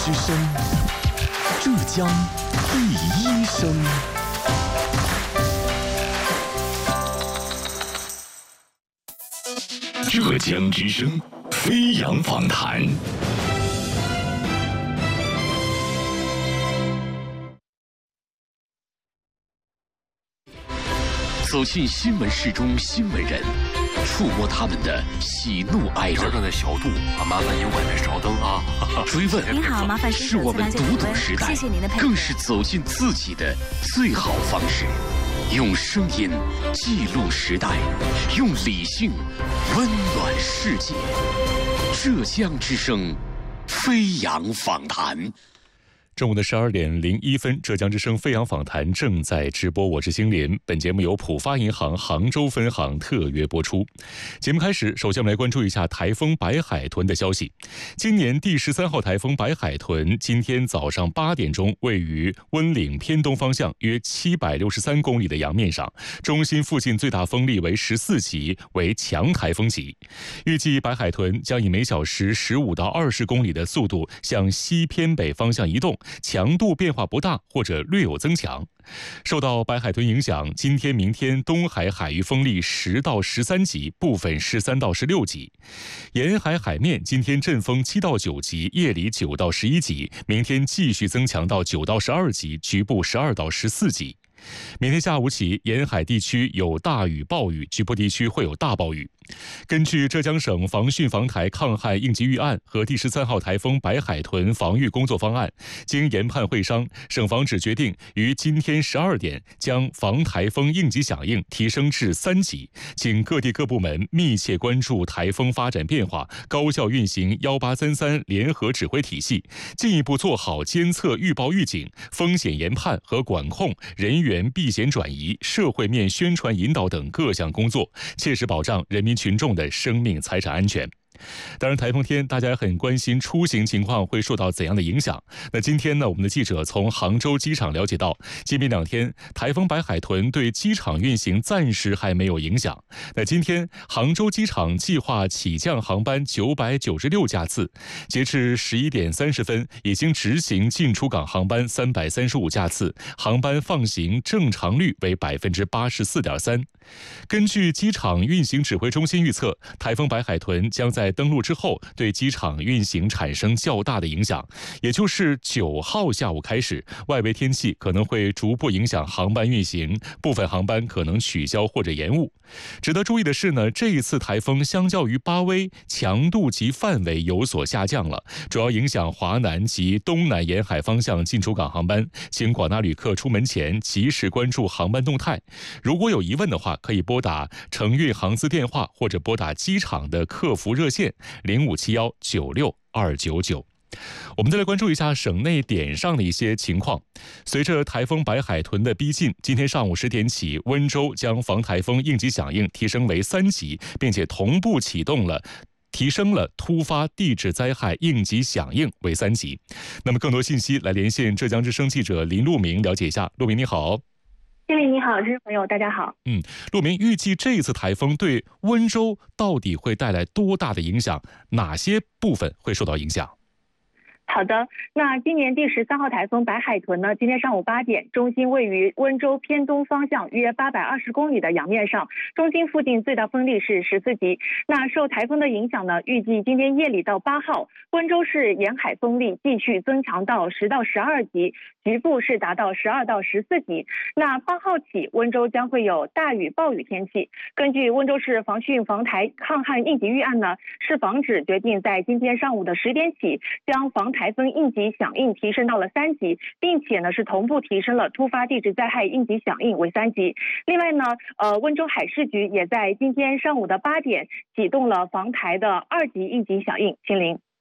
之声，浙江第一声。浙江之声飞扬访谈。走进新闻室中新闻人，触摸他们的喜怒哀乐。 这的小度啊，麻烦您外面稍等啊。 追问您好，麻烦是我们读懂时代， 谢谢您的配合， 更是走进自己的最好方式。用声音记录时代，用理性温暖世界。浙江之声飞扬访谈。 中午的12点01分，浙江之声飞扬访谈正在直播，我是星林。本节目由浦发银行杭州分行特约播出。节目开始，首先我们来关注一下台风白海豚的消息。今年第13号台风白海豚今天早上8点钟，位于温岭偏东方向约763公里的洋面上，中心附近最大风力为14级，为强台风级。预计白海豚将以每小时15到20公里的速度向西偏北方向移动，强度变化不大或者略有增强。受到白海豚影响，今天明天东海海域风力10到13级，部分13到16级。沿海海面今天阵风7到9级，夜里9到11级，明天继续增强到9到12级，局部12到14级。明天下午起，沿海地区有大雨暴雨，局部地区会有大暴雨。根据浙江省防汛防台抗旱应急预案和第13号台风白海豚防御工作方案，经研判会商，省防指决定于今天12点将防台风应急响应提升至3级，请各地各部门密切关注台风发展变化，高效运行1833联合指挥体系，进一步做好监测预报预警、风险研判和管控、人员避险转移、社会面宣传引导等各项工作，切实保障人民群众的生命财产安全。当然，台风天大家也很关心出行情况会受到怎样的影响。那今天呢，我们的记者从杭州机场了解到，今明2天台风白海豚对机场运行暂时还没有影响。那今天杭州机场计划起降航班996架次，截至11点30分，已经执行进出港航班335架次，航班放行正常率为84.3%。根据机场运行指挥中心预测，台风白海豚将在登陆之后对机场运行产生较大的影响，也就是9号下午开始，外围天气可能会逐步影响航班运行，部分航班可能取消或者延误。值得注意的是呢，这一次台风相较于巴威，强度及范围有所下降了，主要影响华南及东南沿海方向进出港航班，请广大旅客出门前及时关注航班动态。如果有疑问的话，可以拨打承运航司电话或者拨打机场的客服热线0571962999。我们再来关注一下省内点上的一些情况。随着台风白海豚的逼近，今天上午10点起，温州将防台风应急响应提升为3级，并且同步提升了突发地质灾害应急响应为3级。那么更多信息来连线浙江之声记者林路明了解一下。路明你好。 经理你好，知识朋友大家好。 路明，预计这一次台风对温州到底会带来多大的影响？哪些部分会受到影响？ 好的，那今年第13号台风白海豚呢，今天上午8点，中心位于温州偏东方向约820公里的洋面上，中心附近最大风力是14级。那受台风的影响呢，预计今天夜里到8号，温州市沿海风力继续增强到10到12级，局部是达到12到14级。那8号起，温州将会有大雨暴雨天气。根据温州市防汛防台抗旱应急预案呢，市防指决定在今天上午的10点起，将防台风应急响应提升到了3级，并且呢是同步提升了突发地质灾害应急响应为3级。另外呢，温州海事局也在今天上午的8点启动了防台的2级应急响应。清零。